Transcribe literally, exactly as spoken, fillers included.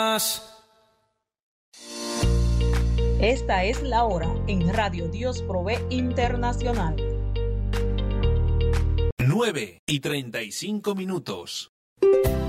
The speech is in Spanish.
Esta es la hora en Radio Dios Provee Internacional. nueve y treinta y cinco minutos.